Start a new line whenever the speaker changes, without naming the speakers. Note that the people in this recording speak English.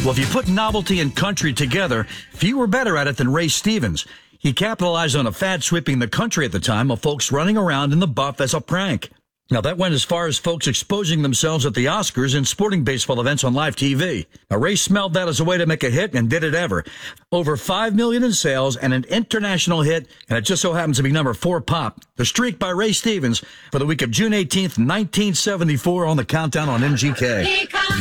Well, if you put novelty and country together, few were better at it than Ray Stevens. He capitalized on a fad sweeping the country at the time of folks running around in the buff as a prank. Now, that went as far as folks exposing themselves at the Oscars and sporting baseball events on live TV. Now, Ray smelled that as a way to make a hit and did it ever. Over $5 million in sales and an international hit, and it just so happens to be number 4 pop. The Streak by Ray Stevens for the week of June 18th, 1974 on the Countdown on MGK.